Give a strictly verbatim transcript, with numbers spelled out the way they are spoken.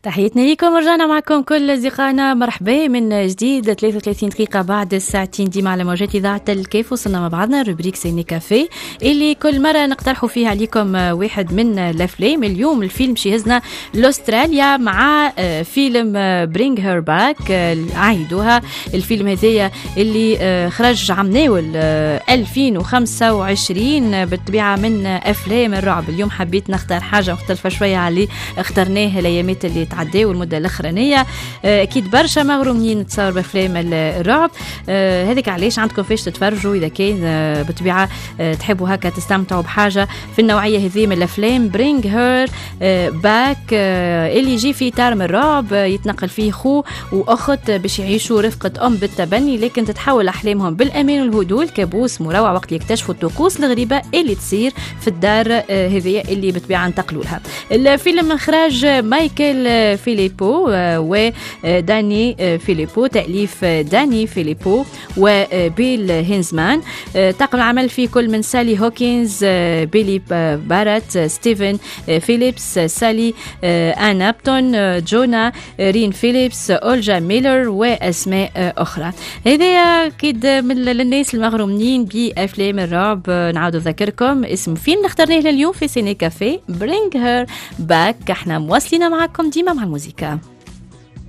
تحياتنا ليكم، رجعنا معكم كل أصدقائنا. مرحبا من جديد. ثلاثة وثلاثين دقيقة بعد الساعتين ديما على موجات إذاعة الكيف. وصلنا مع بعضنا روبريك سيني كافيه اللي كل مرة نقترحوا فيها عليكم واحد من الأفلام. اليوم الفيلم شيهزنا لأستراليا مع فيلم برينغ هير باك، عايدوها. الفيلم هذايا اللي خرج عام ناول ألفين وخمسة وعشرين بالطبيعة من أفلام الرعب. اليوم حبيت نختار حاجة مختلفة شوية على اللي اخترناه الأيامات اللي تعداو والمدة الأخرانية. أكيد برشا مغرومين تصور بأفلام الرعب، هذيك علاش عندكم فاش تتفرجوا إذا كان بالطبيعة تحبوا هكا تستمتعوا بحاجة في النوعية هذه من الأفلام. برينغ هير باك اللي يجي في إطار من الرعب، يتنقل فيه خو وأخت باش يعيشوا رفقة أم بالتبني، لكن تتحول أحلامهم بالأمان والهدوء الكابوس مروع وقت يكتشفوا الطقوس الغريبة اللي تصير في الدار هذه اللي بالطبيعة انتقلوا لها. الفيلم من إخراج مايكل فيليبو وداني فيليبو، تأليف داني فيليبو وبيل هينزمان. طاقم العمل فيه كل من سالي هوكينز، بيلي بارات، ستيفن فيليبس، سالي آن أبتون، جونا رين فيليبس، أولجا ميلر وأسماء أخرى. هذا أكيد من الناس المغرومين بأفلام الرعب. نعاود نذكركم اسم فيلم اخترناه لليوم في سيني كافيه، برينغ هير باك. احنا مواصلين معكم ديما مع الموسيقى.